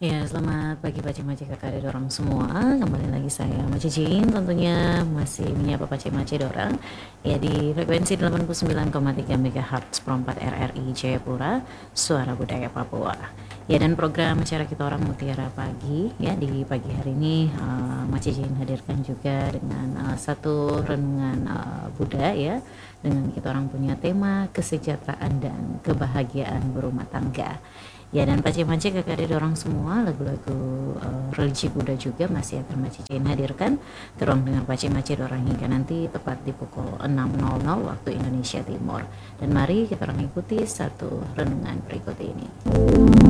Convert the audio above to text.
Ya, selamat pagi Pace-Mace kakak dan orang semua. Kembali lagi saya Mace Jin, tentunya masih menyapa Pace-Mace dorang ya di frekuensi 89,3 MHz Perempat RRI Jayapura, Suara Budaya Papua. Ya, dan program acara kita orang Mutiara Pagi ya di pagi hari ini Mace Jin hadirkan juga dengan satu renungan Buddha ya, dengan kita orang punya tema kesejahteraan dan kebahagiaan berumah tangga. Ya, dan Pace-Mace kakak adik orang semua, lagu-lagu religi Buddha juga masih akan Mace Jin hadirkan terus dengan Pace-Mace dorang hingga nanti tepat di pukul 6.00 waktu Indonesia Timur. Dan mari kita orang ikuti satu renungan berikut ini.